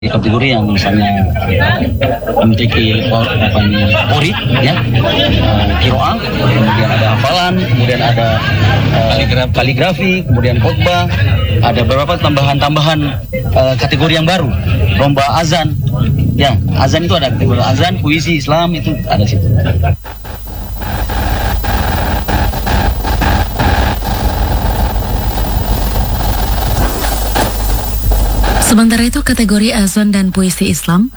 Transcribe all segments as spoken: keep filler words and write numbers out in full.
kategori yang misalnya memiliki apa ini ori ya, uh, kiroah, kemudian ada hafalan, kemudian ada uh, kaligrafi, kemudian khotbah, ada beberapa tambahan-tambahan uh, kategori yang baru, lomba azan, ya azan itu ada kategori azan, puisi Islam itu ada situ. Sementara itu kategori azan dan puisi Islam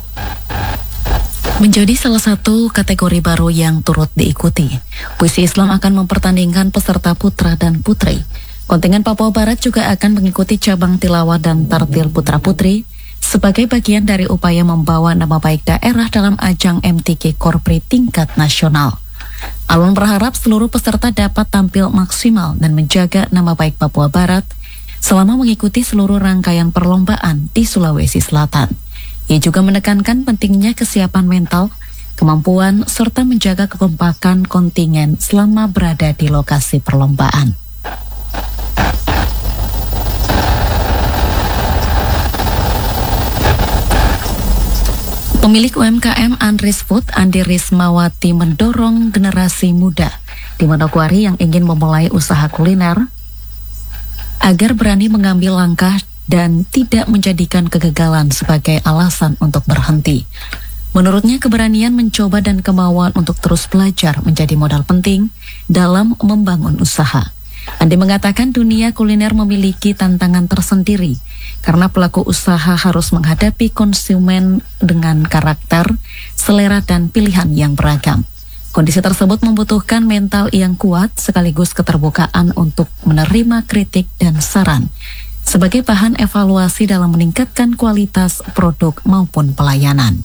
menjadi salah satu kategori baru yang turut diikuti. Puisi Islam akan mempertandingkan peserta putra dan putri. Kontingen Papua Barat juga akan mengikuti cabang tilawah dan tartil putra putri sebagai bagian dari upaya membawa nama baik daerah dalam ajang M T Q Korpri tingkat nasional. Alun berharap seluruh peserta dapat tampil maksimal dan menjaga nama baik Papua Barat selama mengikuti seluruh rangkaian perlombaan di Sulawesi Selatan. Ia juga menekankan pentingnya kesiapan mental, kemampuan, serta menjaga kekompakan kontingen selama berada di lokasi perlombaan. Pemilik U M K M Andris Food, Andi Rismawati, mendorong generasi muda di Manokwari yang ingin memulai usaha kuliner agar berani mengambil langkah dan tidak menjadikan kegagalan sebagai alasan untuk berhenti. Menurutnya, keberanian mencoba dan kemauan untuk terus belajar menjadi modal penting dalam membangun usaha. Andi mengatakan dunia kuliner memiliki tantangan tersendiri karena pelaku usaha harus menghadapi konsumen dengan karakter, selera, dan pilihan yang beragam. Kondisi tersebut membutuhkan mental yang kuat sekaligus keterbukaan untuk menerima kritik dan saran sebagai bahan evaluasi dalam meningkatkan kualitas produk maupun pelayanan.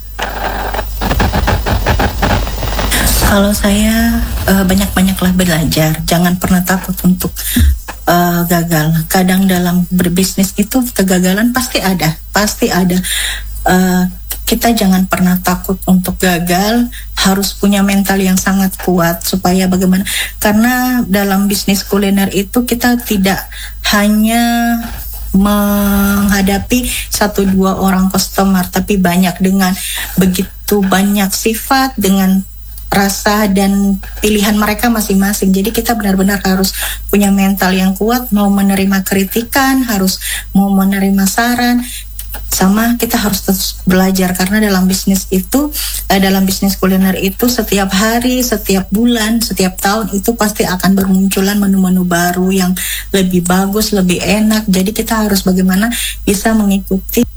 Kalau saya uh, banyak-banyaklah belajar, jangan pernah takut untuk uh, gagal. Kadang dalam berbisnis itu kegagalan pasti ada, pasti ada. Uh, Kita jangan pernah takut untuk gagal, harus punya mental yang sangat kuat supaya bagaimana, karena dalam bisnis kuliner itu kita tidak hanya menghadapi satu dua orang customer, tapi banyak dengan begitu banyak sifat, dengan rasa dan pilihan mereka masing-masing. Jadi kita benar-benar harus punya mental yang kuat, mau menerima kritikan, harus mau menerima saran, sama kita harus terus belajar karena dalam bisnis itu eh, dalam bisnis kuliner itu setiap hari, setiap bulan, setiap tahun itu pasti akan bermunculan menu-menu baru yang lebih bagus, lebih enak. Jadi kita harus bagaimana bisa mengikuti